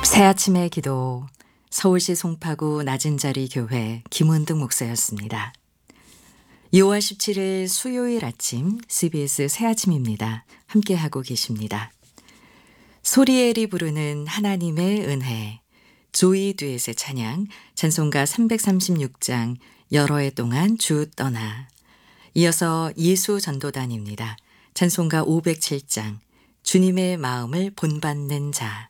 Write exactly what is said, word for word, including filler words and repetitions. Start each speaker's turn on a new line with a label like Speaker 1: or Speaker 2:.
Speaker 1: 새아침의 기도 서울시 송파구 낮은자리 교회 김은득 목사였습니다. 유월 십칠일 수요일 아침 씨비에스 새아침입니다. 함께하고 계십니다. 소리엘이 부르는 하나님의 은혜, 조이 듀엣의 찬양, 찬송가 삼백삼십육장 여러 해 동안 주 떠나. 이어서 예수 전도단입니다. 찬송가 오백칠장 주님의 마음을 본받는 자.